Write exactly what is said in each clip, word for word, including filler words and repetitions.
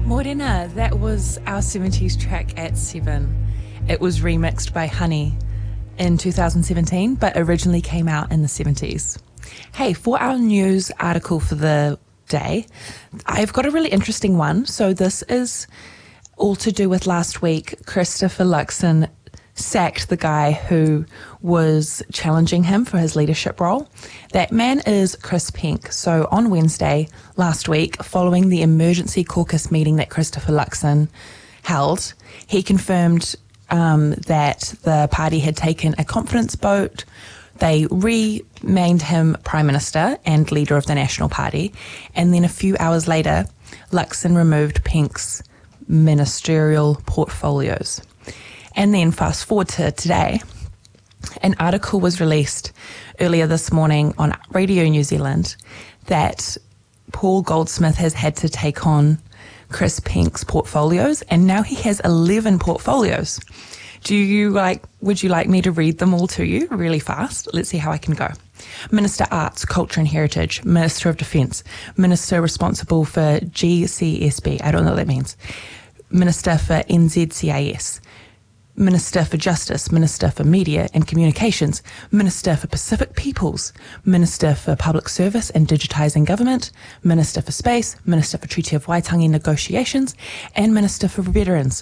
Morena, that was our seventies track at seven. It was remixed by Honey in two thousand seventeen, but originally came out in the seventies. Hey, for our news article for the day, I've got a really interesting one. So this is all to do with last week. Christopher Luxon sacked the guy who was challenging him for his leadership role. That man is Chris Pink. So on Wednesday last week, following the emergency caucus meeting that Christopher Luxon held, he confirmed um, that the party had taken a confidence vote. They renamed him Prime Minister and leader of the National Party. And then a few hours later, Luxon removed Pink's ministerial portfolios. And then fast forward to today, an article was released earlier this morning on Radio New Zealand that Paul Goldsmith has had to take on Chris Pink's portfolios, and now he has eleven portfolios. Do you like, would you like me to read them all to you really fast? Let's see how I can go. Minister Arts, Culture and Heritage, Minister of Defence, Minister responsible for G C S B, I don't know what that means, Minister for N Z C I S, Minister for Justice, Minister for Media and Communications, Minister for Pacific Peoples, Minister for Public Service and Digitising Government, Minister for Space, Minister for Treaty of Waitangi Negotiations, and Minister for Veterans.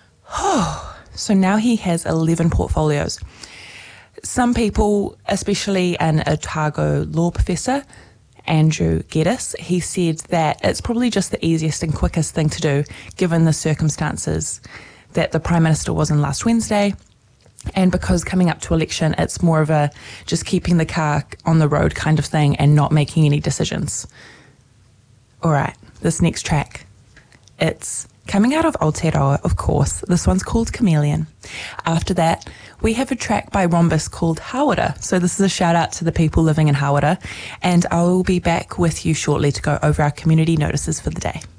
Oh, so now he has eleven portfolios. Some people, especially an Otago law professor, Andrew Geddes, he said that it's probably just the easiest and quickest thing to do given the circumstances that the Prime Minister was in last Wednesday, and because coming up to election, it's more of a just keeping the car on the road kind of thing and not making any decisions. All right, this next track, it's coming out of Aotearoa, of course. This one's called Chameleon. After that, we have a track by Rhombus called Hawera. So this is a shout out to the people living in Hawera, and I will be back with you shortly to go over our community notices for the day.